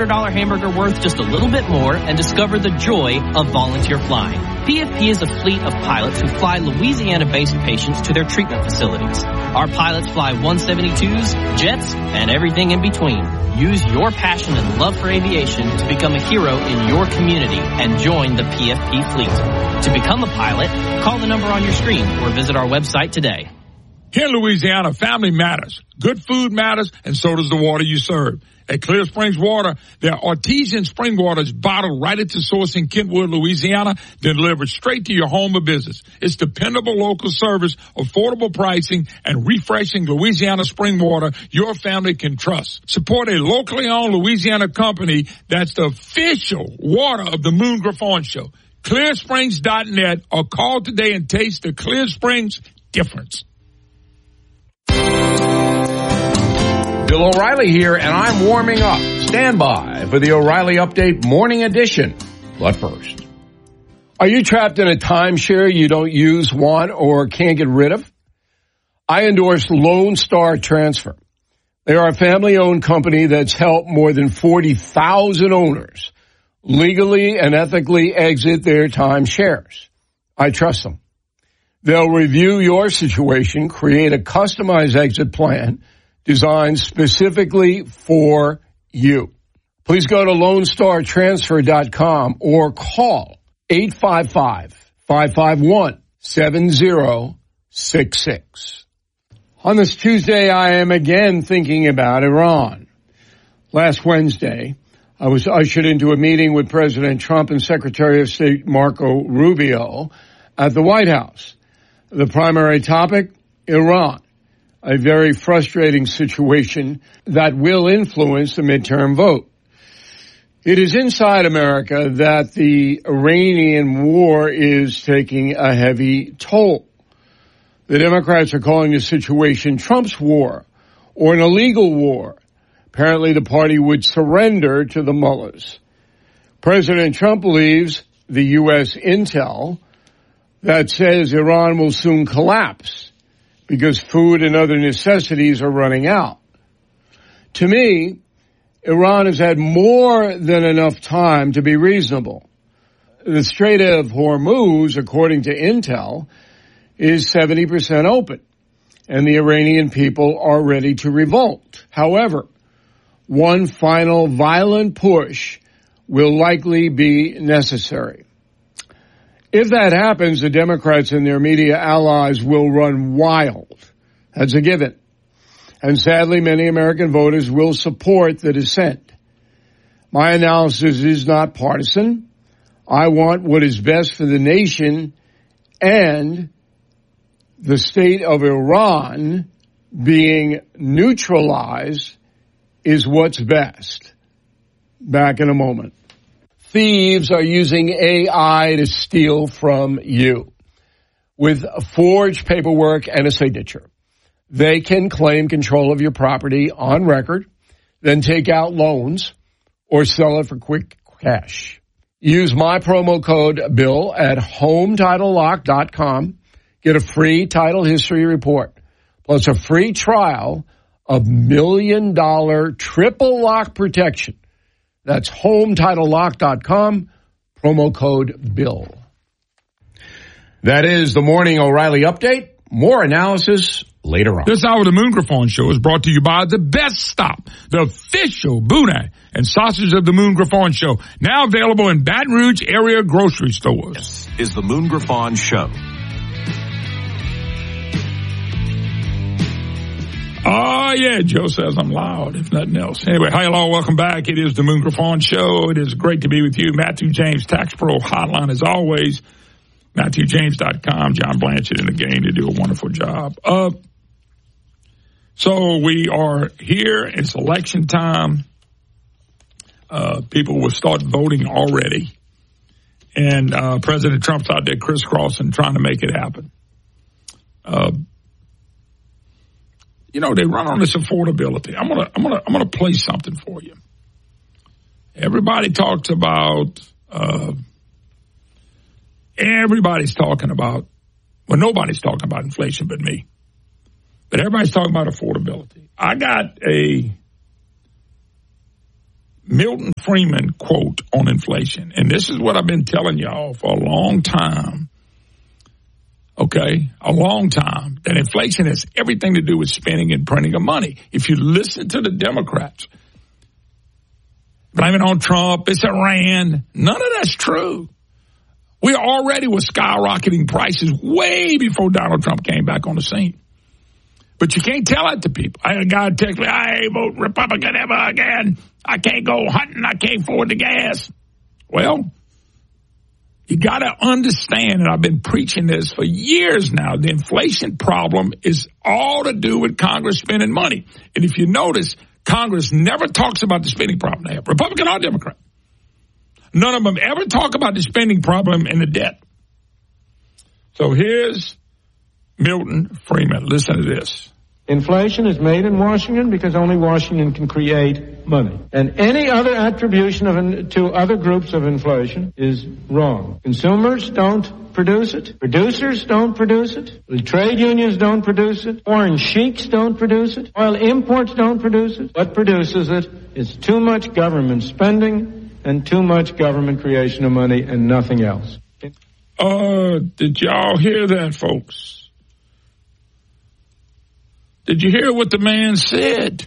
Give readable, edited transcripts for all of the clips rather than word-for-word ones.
$100 hamburger worth just a little bit more and discover the joy of volunteer flying. PFP is a fleet of pilots who fly Louisiana-based patients to their treatment facilities. Our pilots fly 172s, jets, and everything in between. Use your passion and love for aviation to become a hero in your community and join the PFP fleet. To become a pilot, call the number on your screen or visit our website today. Here in Louisiana, family matters. Good food matters, and so does the water you serve. At Clear Springs Water, their artesian spring water is bottled right at the source in Kentwood, Louisiana, then delivered straight to your home or business. It's dependable local service, affordable pricing, and refreshing Louisiana spring water your family can trust. Support a locally owned Louisiana company that's the official water of the Moon Griffon Show. ClearSprings.net, or call today and taste the Clear Springs difference. Bill O'Reilly here, and I'm warming up. Stand by for the O'Reilly Update Morning Edition. But first, are you trapped in a timeshare you don't use, want, or can't get rid of? I endorse Lone Star Transfer. They are a family-owned company that's helped more than 40,000 owners legally and ethically exit their timeshares. I trust them. They'll review your situation, create a customized exit plan designed specifically for you. Please go to LoneStarTransfer.com or call 855-551-7066. On this Tuesday, I am again thinking about Iran. Last Wednesday, I was ushered into a meeting with President Trump and Secretary of State Marco Rubio at the White House. The primary topic, Iran. A very frustrating situation that will influence the midterm vote. It is inside America that the Iranian war is taking a heavy toll. The Democrats are calling the situation Trump's war or an illegal war. Apparently the party would surrender to the mullahs. President Trump believes the U.S. intel that says Iran will soon collapse because food and other necessities are running out. To me, Iran has had more than enough time to be reasonable. The Strait of Hormuz, according to intel, is 70% open, and the Iranian people are ready to revolt. However, one final violent push will likely be necessary. If that happens, the Democrats and their media allies will run wild. That's a given. And sadly, many American voters will support the dissent. My analysis is not partisan. I want what is best for the nation, and the state of Iran being neutralized is what's best. Back in a moment. Thieves are using AI to steal from you. With forged paperwork and a signature, they can claim control of your property on record, then take out loans or sell it for quick cash. Use my promo code BILL at HomeTitleLock.com. Get a free title history report, plus a free trial of $1 million triple lock protection. That's HomeTitleLock.com, promo code BILL. That is the Morning O'Reilly Update. More analysis later on. This hour of the Moon Griffon Show is brought to you by The Best Stop, the official boudin and sausage of the Moon Griffon Show. Now available in Baton Rouge area grocery stores. This is the Moon Griffon Show. Oh, yeah, Joe says I'm loud, if nothing else. Anyway, hi, hello, welcome back. It is the Moon Griffon Show. It is great to be with you. Matthew James, Tax Pro Hotline, as always. MatthewJames.com. John Blanchett in the game to do a wonderful job. So we are here. It's election time. People will start voting already. And President Trump's out there crisscrossing, trying to make it happen. You know, they run on this affordability. I'm gonna play something for you. Everybody talks about, nobody's talking about inflation but me. But everybody's talking about affordability. I got a Milton Friedman quote on inflation. And this is what I've been telling y'all for a long time. Okay, a long time. That inflation has everything to do with spending and printing of money. If you listen to the Democrats, blame it on Trump, it's Iran, none of that's true. We already were skyrocketing prices way before Donald Trump came back on the scene. But you can't tell that to people. I had a guy text me, I ain't vote Republican ever again. I can't go hunting. I can't afford the gas. Well, you got to understand, and I've been preaching this for years now, the inflation problem is all to do with Congress spending money. And if you notice, Congress never talks about the spending problem they have, Republican or Democrat. None of them ever talk about the spending problem and the debt. So here's Milton Friedman. Listen to this. Inflation is made in Washington because only Washington can create money. And any other attribution to other groups of inflation is wrong. Consumers don't produce it. Producers don't produce it. The trade unions don't produce it. Foreign sheiks don't produce it. Oil imports don't produce it. What produces it is too much government spending and too much government creation of money and nothing else. Did y'all hear that, folks? Did you hear what the man said?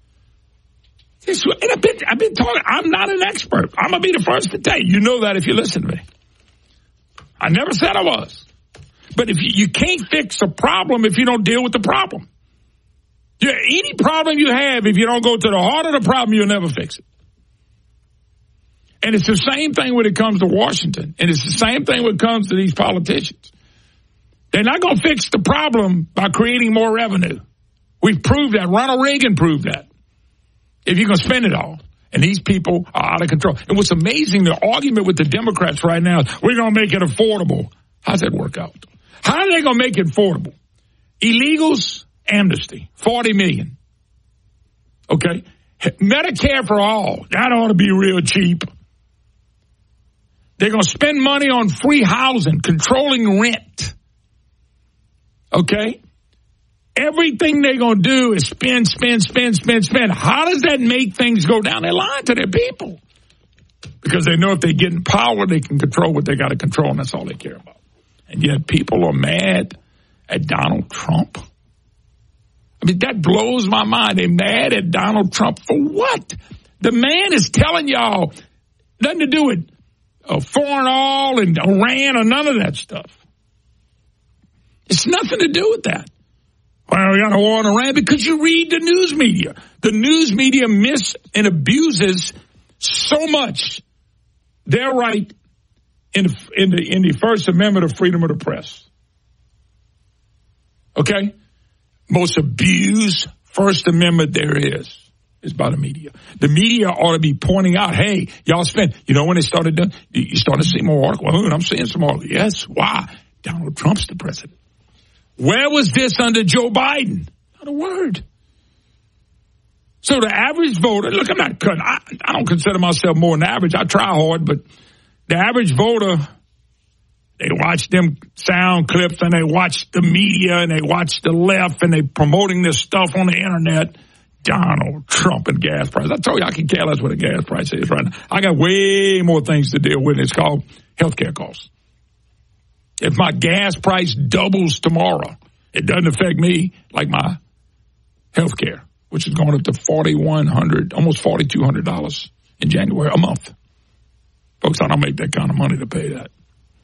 And I've been talking. I'm not an expert. I'm going to be the first to tell you. You know that if you listen to me. I never said I was. But if you can't fix a problem if you don't deal with the problem. Yeah, any problem you have, if you don't go to the heart of the problem, you'll never fix it. And it's the same thing when it comes to Washington. And it's the same thing when it comes to these politicians. They're not going to fix the problem by creating more revenue. We've proved that. Ronald Reagan proved that. If you're going to spend it all. And these people are out of control. And what's amazing, the argument with the Democrats right now, we're going to make it affordable. How's that work out? How are they going to make it affordable? Illegals, amnesty, 40 million. Okay? Medicare for all. That ought to be real cheap. They're going to spend money on free housing, controlling rent. Okay? Everything they're going to do is spend. How does that make things go down? They're lying to their people. Because they know if they get in power, they can control what they got to control, and that's all they care about. And yet people are mad at Donald Trump. I mean, that blows my mind. They're mad at Donald Trump for what? The man is telling y'all nothing to do with foreign oil and Iran or none of that stuff. It's nothing to do with that. Well, we got a war in Iran because you read the news media. The news media miss and abuses so much their right in the First Amendment of freedom of the press. Okay? Most abused First Amendment there is by the media. The media ought to be pointing out, hey, y'all spend, you know when they started doing, you started to see more articles. Well, I'm seeing some articles. Yes, why? Donald Trump's the president. Where was this under Joe Biden? Not a word. So the average voter, look, I'm not cutting. I don't consider myself more than average. I try hard, but the average voter, they watch them sound clips and they watch the media and they watch the left and they promoting this stuff on the internet. Donald Trump and gas prices. I told you I can care less what a gas price is right now. I got way more things to deal with. It's called healthcare costs. If my gas price doubles tomorrow, it doesn't affect me like my health care, which is going up to $4,100, almost $4,200 in January a month. Folks, I don't make that kind of money to pay that.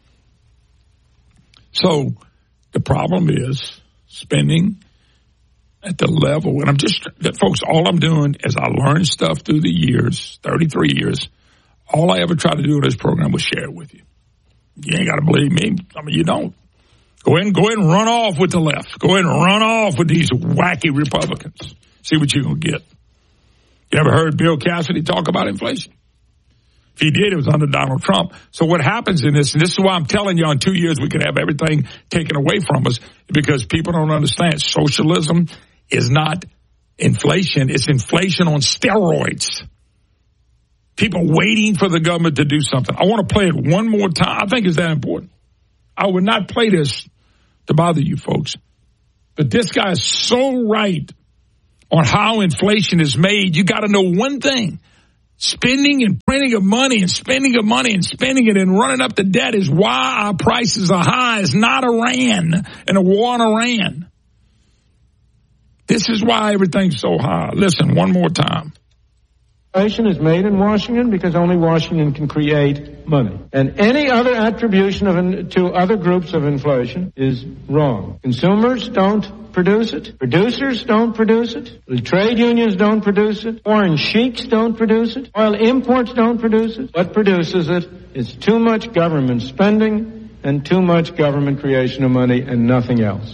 So the problem is spending at the level, and folks, all I'm doing is I learned stuff through the years, 33 years. All I ever try to do in this program was share it with you. You ain't got to believe me. I mean, you don't. Go ahead and run off with the left. Go ahead and run off with these wacky Republicans. See what you're going to get. You ever heard Bill Cassidy talk about inflation? If he did, it was under Donald Trump. So what happens in this, and this is why I'm telling you in 2 years we could have everything taken away from us, because people don't understand. Socialism is not inflation. It's inflation on steroids. People waiting for the government to do something. I want to play it one more time. I think it's that important. I would not play this to bother you folks. But this guy is so right on how inflation is made. You got to know one thing. Spending and printing of money and spending of money and spending it and running up the debt is why our prices are high. It's not Iran and a war on Iran. This is why everything's so high. Listen, one more time. Inflation is made in Washington because only Washington can create money. And any other attribution to other groups of inflation is wrong. Consumers don't produce it. Producers don't produce it. The trade unions don't produce it. Foreign sheiks don't produce it. Oil imports don't produce it. What produces it is too much government spending and too much government creation of money and nothing else.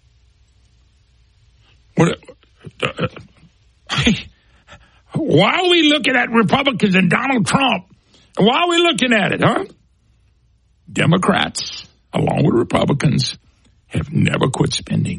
Why are we looking at Republicans and Donald Trump? Why are we looking at it, huh? Democrats, along with Republicans, have never quit spending.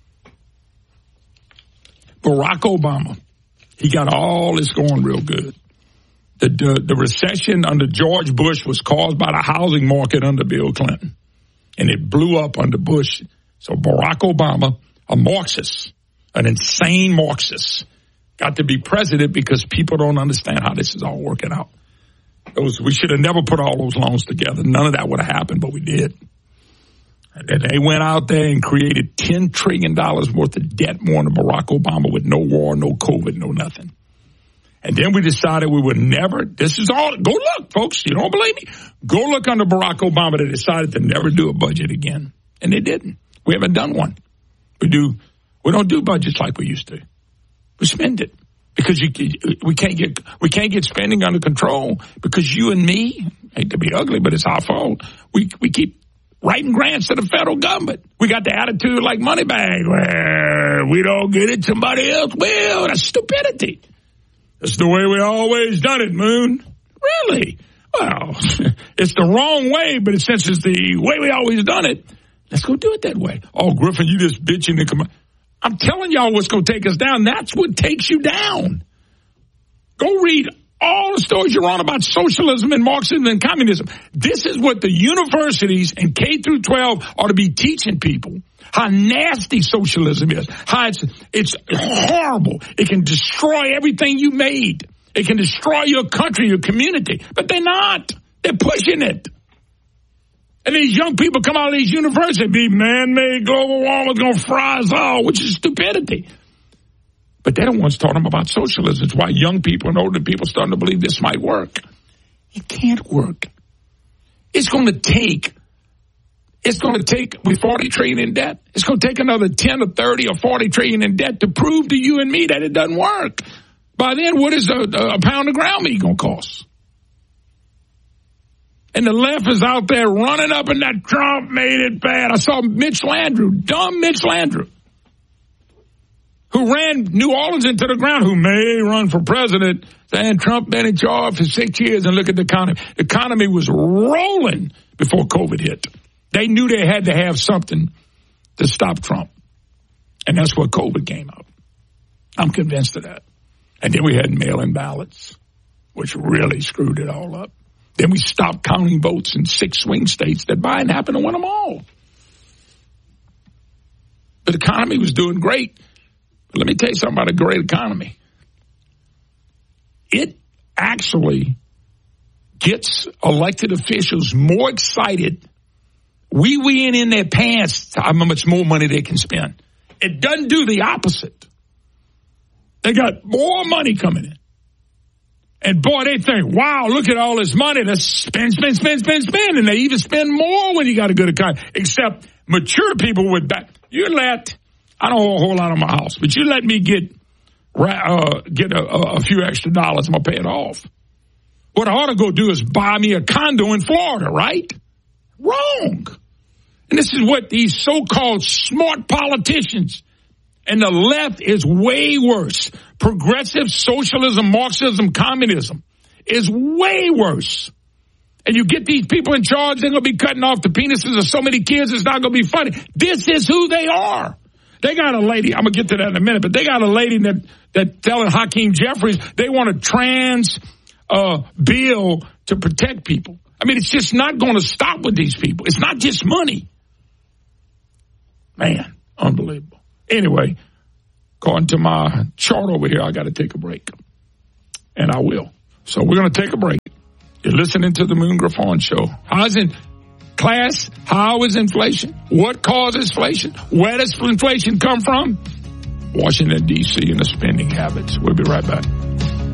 Barack Obama, he got all this going real good. The recession under George Bush was caused by the housing market under Bill Clinton, and it blew up under Bush. So Barack Obama, a Marxist, an insane Marxist, got to be president because people don't understand how this is all working out. We should have never put all those loans together. None of that would have happened, but we did. And they went out there and created $10 trillion worth of debt more than Barack Obama with no war, no COVID, no nothing. And then we decided we would never, this is all, go look, folks, you don't believe me? Go look under Barack Obama. They decided to never do a budget again. And they didn't. We haven't done one. We don't do budgets like we used to. We spend it because we can't get spending under control because you and me, hate to be ugly, but it's our fault. We keep writing grants to the federal government. We got the attitude like Moneybag, where we don't get it, somebody else will. That's stupidity. That's the way we always done it, Moon. Really? Well, it's the wrong way, but since it's the way we always done it, let's go do it that way. Oh, Griffin, you just bitching and come on. I'm telling y'all what's going to take us down. That's what takes you down. Go read all the stories you're on about socialism and Marxism and communism. This is what the universities and K through 12 ought to be teaching people. How nasty socialism is. How it's horrible. It can destroy everything you made. It can destroy your country, your community. But they're not. They're pushing it. And these young people come out of these universities, be man-made global warming is going to fry us all, which is stupidity. But they're the ones talking about socialism. It's why young people and older people are starting to believe this might work. It can't work. It's going to take, with 40 trillion in debt, it's going to take another 10 or 30 or 40 trillion in debt to prove to you and me that it doesn't work. By then, what is a pound of ground meat going to cost? And the left is out there running up and that Trump made it bad. I saw Mitch Landrieu, dumb Mitch Landrieu, who ran New Orleans into the ground, who may run for president, saying Trump been in charge for 6 years and look at the economy. The economy was rolling before COVID hit. They knew they had to have something to stop Trump. And that's what COVID came out. I'm convinced of that. And then we had mail-in ballots, which really screwed it all up. Then we stopped counting votes in 6 swing states that Biden happened to win them all. The economy was doing great. But let me tell you something about a great economy. It actually gets elected officials more excited, wee-weeing in their pants how much more money they can spend. It doesn't do the opposite. They got more money coming in. And boy, they think, wow, look at all this money. Let's spend. And they even spend more when you got a good economy. Except mature people with that. I don't owe a whole lot on my house, but you let me get a few extra dollars, I'm going to pay it off. What I ought to go do is buy me a condo in Florida, right? Wrong. And this is what these so-called smart politicians and the left is way worse. Progressive socialism, Marxism, communism is way worse. And you get these people in charge, they're going to be cutting off the penises of so many kids, it's not going to be funny. This is who they are. They got a lady, I'm going to get to that in a minute, but they got a lady that telling Hakeem Jeffries they want a trans bill to protect people. I mean, it's just not going to stop with these people. It's not just money. Man, unbelievable. Anyway, according to my chart over here, I got to take a break. And I will. So we're going to take a break. You're listening to the Moon Griffon Show. How is inflation? What causes inflation? Where does inflation come from? Washington, D.C. and the spending habits. We'll be right back.